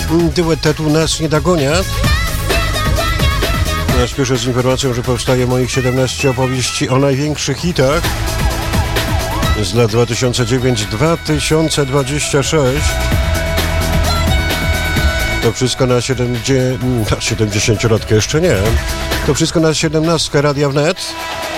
Duet Tatu Nas nie dogania. Spieszę z informacją, że powstaje moich 17 opowieści o największych hitach z lat 2009-2026. To wszystko na 70-latkę jeszcze nie. To wszystko na 17 Radia Wnet.